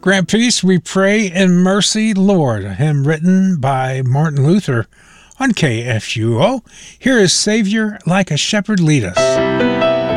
Grant peace, we pray, in mercy, Lord, a hymn written by Martin Luther on KFUO. Here is Savior, like a shepherd lead us.